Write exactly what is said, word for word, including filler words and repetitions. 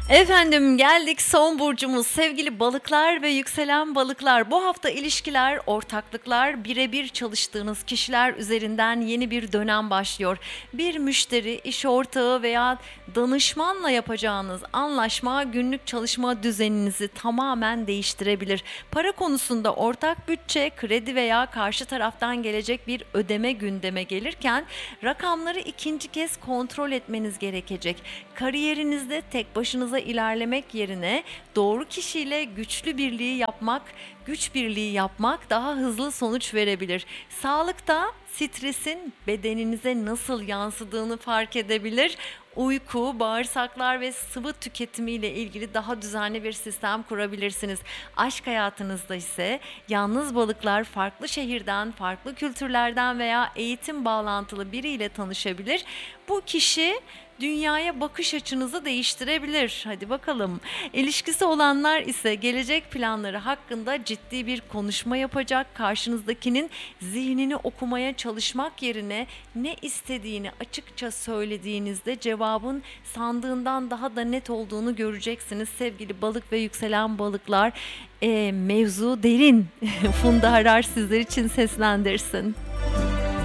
Efendim geldik son burcumuz sevgili balıklar ve yükselen balıklar. Bu hafta ilişkiler, ortaklıklar, birebir çalıştığınız kişiler üzerinden yeni bir dönem başlıyor. Bir müşteri, iş ortağı veya danışmanla yapacağınız anlaşma günlük çalışma düzeninizi tamamen değiştirebilir. Para konusunda ortak bütçe, kredi veya karşı taraftan gelecek bir ödeme gündeme gelirken rakamları ikinci kez kontrol etmeniz gerekecek. Kariyerinizde tek başınıza ilerlemek yerine doğru kişiyle güçlü birliği yapmak, güç birliği yapmak daha hızlı sonuç verebilir. Sağlıkta stresin bedeninize nasıl yansıdığını fark edebilir. Uyku, bağırsaklar ve sıvı tüketimi ile ilgili daha düzenli bir sistem kurabilirsiniz. Aşk hayatınızda ise yalnız balıklar farklı şehirden, farklı kültürlerden veya eğitim bağlantılı biriyle tanışabilir. Bu kişi dünyaya bakış açınızı değiştirebilir. Hadi bakalım. İlişkisi olanlar ise gelecek planları hakkında ciddi bir konuşma yapacak. Karşınızdakinin zihnini okumaya çalışmak yerine ne istediğini açıkça söylediğinizde cevabın sandığından daha da net olduğunu göreceksiniz. Sevgili balık ve yükselen balıklar, e, mevzu derin. Funda Arar sizler için seslendirsin.